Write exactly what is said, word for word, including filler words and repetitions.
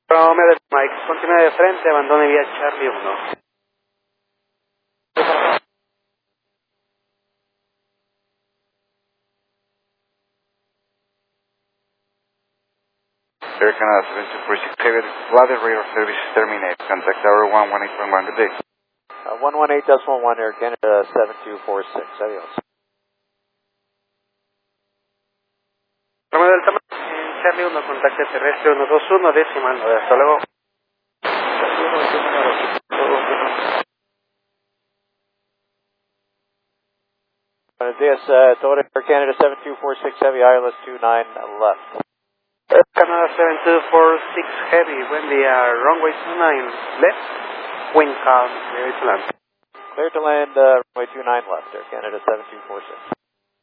Romeo del Mike, continúe de frente, abandone vía Charlie uno. Air Canada seven two four six Heavy, Ladder radar service terminate. Contact tower one one eight point one, good day. Uh, one one eight decimal one Air Canada seven two four six, adios. Romeo del Mike, Charlie uno, contacte terrestre uno dos uno, decimal nueve, hasta luego. Buenos días, uh, Toyota Air Canada seven two four six Heavy, I L S two nine left. Air Canada seven two four six Heavy, buen día, runway two nine left, wind calm, clear to land. Clear to land, uh, runway two nine left, Air Canada seven two four six.